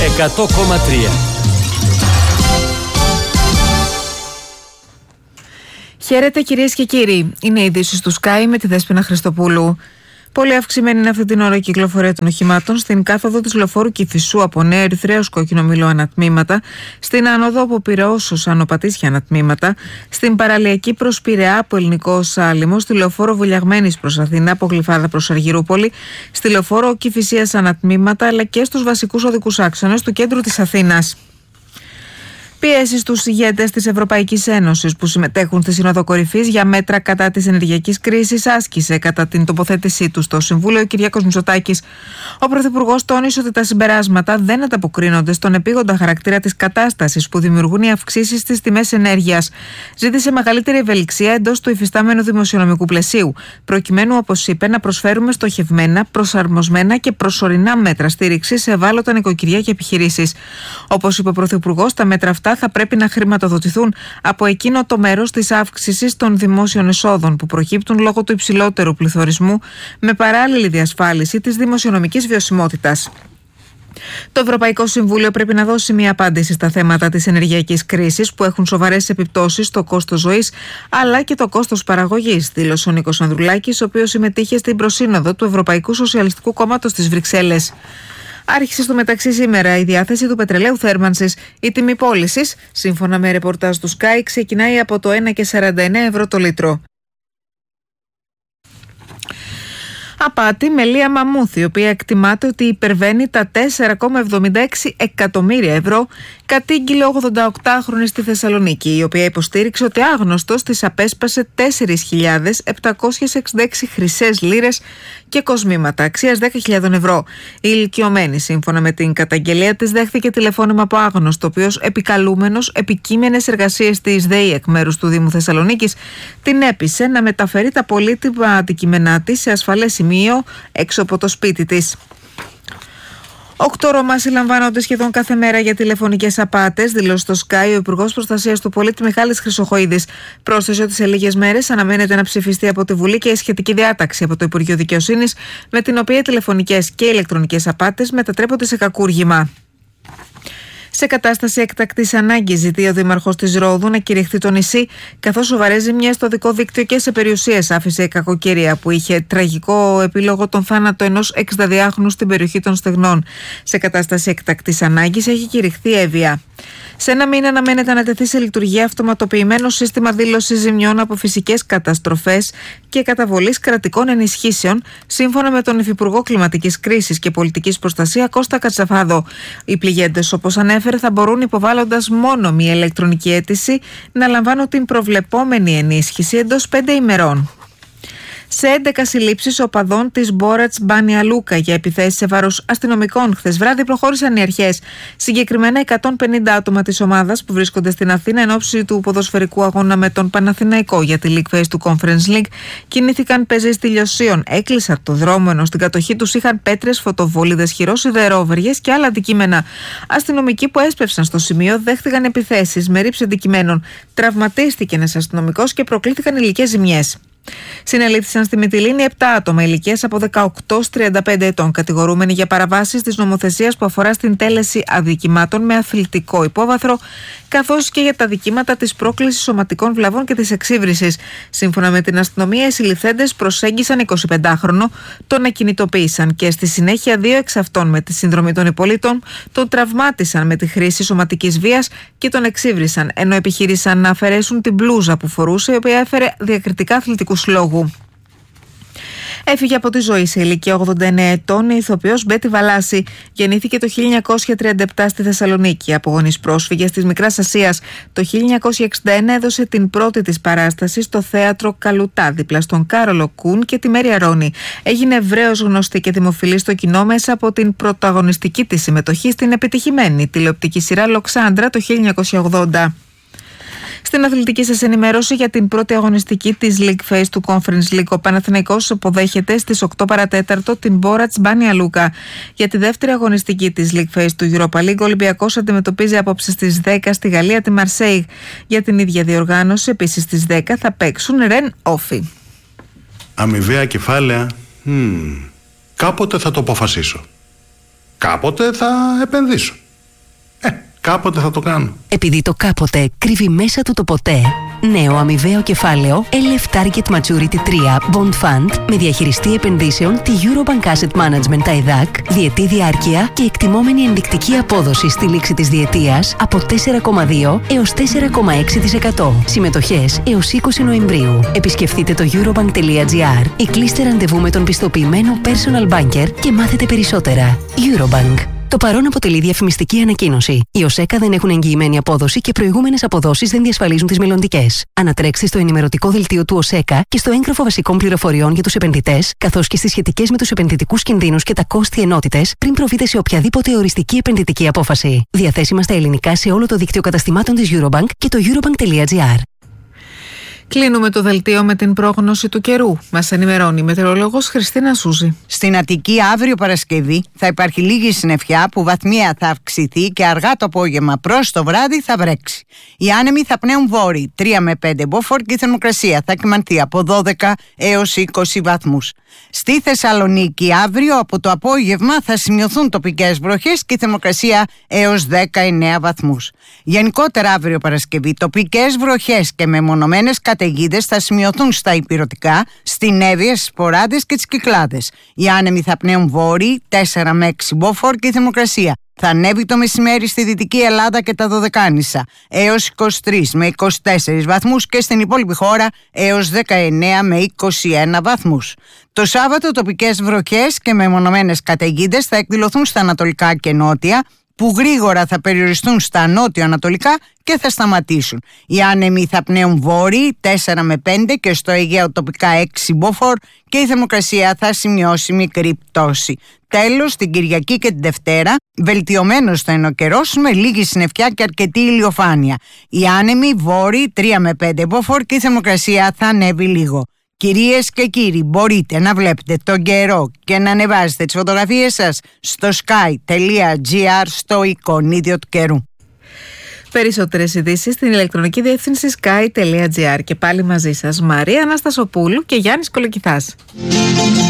100,3. Χαίρετε κυρίες και κύριοι. Είναι οι ειδήσεις του Sky με τη Δέσποινα Χριστοπούλου. Πολύ αυξημένη είναι αυτή την ώρα η κυκλοφορία των οχημάτων στην κάθοδο της λεωφόρου Κηφισού από Νέα Ερυθρέως Κόκκινο Μήλο ανατμήματα, στην άνοδο από Πειραιώς ως Άνω Πατήσια ανατμήματα, στην παραλιακή προς Πειραιά από Ελληνικό Σάλιμο, στη λεωφόρο Βουλιαγμένης προς Αθήνα από Γλυφάδα προς Αργυρούπολη, στη λεωφόρο Κηφισίας ανατμήματα, αλλά και στους βασικούς οδικούς άξονες του κέντρου της Αθήνας. Πιέσεις στους ηγέτες της Ευρωπαϊκής Ένωσης που συμμετέχουν στη Σύνοδο Κορυφής για μέτρα κατά της ενεργειακής κρίσης άσκησε κατά την τοποθέτησή του στο Συμβούλιο Κυριάκος Μητσοτάκης. Ο Πρωθυπουργός τόνισε ότι τα συμπεράσματα δεν ανταποκρίνονται στον επίγοντα χαρακτήρα της κατάστασης που δημιουργούν οι αυξήσεις στις τιμές ενέργειας. Ζήτησε μεγαλύτερη ευελιξία εντός του υφιστάμενου δημοσιονομικού πλαισίου, προκειμένου, όπως είπε, να προσφέρουμε στοχευμένα, προσαρμοσμένα και προσωρινά μέτρα στήριξης σε ευάλωτα νοικοκυριά και επιχειρήσεις. Όπως είπε ο Πρωθυπουργός, τα μέτρα αυτά θα πρέπει να χρηματοδοτηθούν από εκείνο το μέρος της αύξησης των δημόσιων εσόδων που προκύπτουν λόγω του υψηλότερου πληθωρισμού, με παράλληλη διασφάλιση της δημοσιονομικής βιωσιμότητας. Το Ευρωπαϊκό Συμβούλιο πρέπει να δώσει μια απάντηση στα θέματα της ενεργειακής κρίσης που έχουν σοβαρές επιπτώσεις στο κόστος ζωής αλλά και το κόστος παραγωγής, δήλωσε ο Νίκος Ανδρουλάκης, ο οποίος συμμετείχε στην προσύνοδο του Ευρωπαϊκού Σοσιαλιστικού Κόμματος στις Βρυξέλλες. Άρχισε στο μεταξύ σήμερα η διάθεση του πετρελαίου θέρμανσης. Η τιμή πώλησης, σύμφωνα με ρεπορτάζ του Sky, ξεκινάει από το 1,49 ευρώ το λίτρο. Απάτη με Λία Μαμούθη, η οποία εκτιμάται ότι υπερβαίνει τα 4,76 εκατομμύρια ευρώ, κατήγγειλε 88χρονη στη Θεσσαλονίκη, η οποία υποστήριξε ότι άγνωστος της απέσπασε 4.766 χρυσές λίρες και κοσμήματα αξίας 10.000 ευρώ. Η ηλικιωμένη, σύμφωνα με την καταγγελία της, δέχθηκε τηλεφώνημα από άγνωστο, ο οποίος, επικαλούμενος επικείμενες εργασίες της ΔΕΗ εκ μέρους του Δήμου Θεσσαλονίκης, την έπεισε να μεταφέρει τα πολύτιμα αντικείμενά της σε ασφαλές σημείο έξω από το σπίτι της. 8 Ρωμά συλλαμβάνονται σχεδόν κάθε μέρα για τηλεφωνικές απάτες, δήλωσε στο Sky ο Υπουργός Προστασίας του Πολίτη Μιχάλης Χρυσοχοΐδης. Πρόσθεσε ότι σε λίγες μέρες αναμένεται να ψηφιστεί από τη Βουλή και η σχετική διάταξη από το Υπουργείο Δικαιοσύνης, με την οποία οι τηλεφωνικές και ηλεκτρονικές απάτες μετατρέπονται σε κακούργημα. Σε κατάσταση έκτακτης ανάγκης ζητεί ο Δήμαρχος της Ρόδου να κηρυχθεί το νησί, καθώς σοβαρές ζημιές στο οδικό δίκτυο και σε περιουσίες άφησε η κακοκαιρία που είχε τραγικό επίλογο τον θάνατο ενός 62χρονου στην περιοχή των Στεγνών. Σε κατάσταση έκτακτης ανάγκης έχει κηρυχθεί έβεια. Σε ένα μήνα αναμένεται να τεθεί σε λειτουργία αυτοματοποιημένο σύστημα δήλωσης ζημιών από φυσικές καταστροφές και καταβολής κρατικών ενισχύσεων, σύμφωνα με τον Υφυπουργό Κλιματικής Κρίσης και Πολιτικής Προστασίας Κώστα Κατσαφάδο. Οι πληγέντες, όπως ανέφερε, θα μπορούν, υποβάλλοντας μόνο μία ηλεκτρονική αίτηση, να λαμβάνουν την προβλεπόμενη ενίσχυση εντός 5 ημερών. Σε 11 συλλήψεις οπαδών της Μπόρατς Μπάνια Λούκα για επιθέσεις σε βάρος αστυνομικών χθες βράδυ προχώρησαν οι αρχές. Συγκεκριμένα 150 άτομα της ομάδας που βρίσκονται στην Αθήνα εν ώψη του ποδοσφαιρικού αγώνα με τον Παναθηναϊκό για τη League Phase του Conference League κινήθηκαν πεζές τηλεοσίων, έκλεισαν το δρόμο ενώ στην κατοχή τους είχαν πέτρες, φωτοβολίδες, χειρόσιδερόβεργες και άλλα αντικείμενα. Αστυνομικοί που έσπευσαν στο σημείο δέχτηκαν επιθέσεις με ρήψη αντικειμένων. Τραυματίστηκε ένας αστυνομικός και προκλήθηκαν υλικές ζημιές. Συνελήφθησαν στη Μυτιλήνη 7 άτομα ηλικίας από 18 έως 35 ετών, κατηγορούμενοι για παραβάσεις της νομοθεσίας που αφορά στην τέλεση αδικημάτων με αθλητικό υπόβαθρο, καθώς και για τα δικήματα της πρόκλησης σωματικών βλαβών και της εξύβρισης. Σύμφωνα με την αστυνομία, οι συλληφθέντες προσέγγισαν 25χρονο, τον ακινητοποίησαν και στη συνέχεια 2 εξ αυτών με τη συνδρομή των υπολείτων τον τραυμάτισαν με τη χρήση σωματικής βίας και τον εξύβρισαν, ενώ επιχείρησαν να αφαιρέσουν την μπλούζα που φορούσε, η οποία έφερε διακριτικά αθλητικού λόγου. Έφυγε από τη ζωή σε ηλικία 89 ετών η ηθοποιός Μπέτη Βαλάση. Γεννήθηκε το 1937 στη Θεσσαλονίκη. Από γονείς πρόσφυγες της Μικράς Ασίας. Το 1961 έδωσε την πρώτη της παράσταση στο θέατρο Καλουτά, δίπλα στον Κάρολο Κούν και τη Μέρη Αρώνη. Έγινε ευρέως γνωστή και δημοφιλή στο κοινό μέσα από την πρωταγωνιστική της συμμετοχή στην επιτυχημένη τηλεοπτική σειρά Λοξάντρα το 1980. Στην αθλητική σας ενημέρωση για την πρώτη αγωνιστική της League Phase του Conference League, ο Παναθηναϊκός υποδέχεται στις 8 παρατέταρτο την Μπόρατς Μπάνια Λούκα. Για τη δεύτερη αγωνιστική της League Phase του Europa League, ο Ολυμπιακός αντιμετωπίζει απόψε στις 10 στη Γαλλία τη Μαρσέιγ. Για την ίδια διοργάνωση, επίσης στις 10 θα παίξουν Ρεν Όφι. Αμοιβαία κεφάλαια. Κάποτε θα το αποφασίσω. Κάποτε θα επενδύσω. κάποτε θα το κάνω. Επειδή το κάποτε κρύβει μέσα του το ποτέ. Νέο αμοιβαίο κεφάλαιο LF Target Maturity 3 Bond Fund με διαχειριστή επενδύσεων τη Eurobank Asset Management ΤΑΙΔΑΚ, διετή διάρκεια και εκτιμόμενη ενδεικτική απόδοση στη λήξη της διετίας από 4,2 έως 4,6%. Συμμετοχές έως 20 Νοεμβρίου. Επισκεφτείτε το eurobank.gr ή κλείστε ραντεβού με τον πιστοποιημένο personal banker και μάθετε περισσότερα. Eurobank. Το παρόν αποτελεί διαφημιστική ανακοίνωση. Οι ΟΣΕΚΑ δεν έχουν εγγυημένη απόδοση και προηγούμενες αποδόσεις δεν διασφαλίζουν τις μελλοντικές. Ανατρέξτε στο ενημερωτικό δελτίο του ΟΣΕΚΑ και στο έγγραφο βασικών πληροφοριών για τους επενδυτές, καθώς και στις σχετικές με τους επενδυτικούς κινδύνους και τα κόστη ενότητες, πριν προβείτε σε οποιαδήποτε οριστική επενδυτική απόφαση. Διαθέσιμα στα ελληνικά σε όλο το δίκτυο καταστημάτων της Eurobank και το eurobank.gr. Κλείνουμε το δελτίο με την πρόγνωση του καιρού. Μας ενημερώνει η μετεωρολόγος Χριστίνα Σούζη. Στην Αττική αύριο Παρασκευή θα υπάρχει λίγη συννεφιά που βαθμία θα αυξηθεί και αργά το απόγευμα προς το βράδυ θα βρέξει. Οι άνεμοι θα πνέουν βόρειοι 3 με 5 μποφόρ και η θερμοκρασία θα κυμανθεί από 12 έως 20 βαθμούς. Στη Θεσσαλονίκη αύριο από το απόγευμα θα σημειωθούν τοπικές βροχές και η θερμοκρασία έως 19 βαθμούς. Γενικότερα αύριο Παρασκευή τοπικές βροχές και μεμονωμένες καταιγίδες θα σημειωθούν στα ηπειρωτικά, στην Εύβοια, στις Ποράδες και τις Κυκλάδες. Οι άνεμοι θα πνέουν βόρειοι 4 με 6 μποφόρ και η θερμοκρασία θα ανέβει το μεσημέρι στη Δυτική Ελλάδα και τα Δωδεκάνησα έως 23 με 24 βαθμούς και στην υπόλοιπη χώρα έως 19 με 21 βαθμούς. Το Σάββατο τοπικές βροχές και μεμονωμένες καταιγίδες θα εκδηλωθούν στα ανατολικά και νότια, που γρήγορα θα περιοριστούν στα νότιο-ανατολικά και θα σταματήσουν. Οι άνεμοι θα πνέουν βόρειοι 4 με 5 και στο Αιγαίο τοπικά 6 μποφόρ και η θερμοκρασία θα σημειώσει μικρή πτώση. Τέλος, την Κυριακή και την Δευτέρα, βελτιωμένος θα είναι ο καιρός με λίγη συννεφιά και αρκετή ηλιοφάνεια. Οι άνεμοι βόρειοι 3 με 5 μποφόρ και η θερμοκρασία θα ανέβει λίγο. Κυρίες και κύριοι, μπορείτε να βλέπετε τον καιρό και να ανεβάζετε τις φωτογραφίες σας στο sky.gr στο εικονίδιο του καιρού. Περισσότερες ειδήσεις στην ηλεκτρονική διεύθυνση sky.gr. Και πάλι μαζί σας Μαρία Αναστασοπούλου και Γιάννης Κολοκυθάς.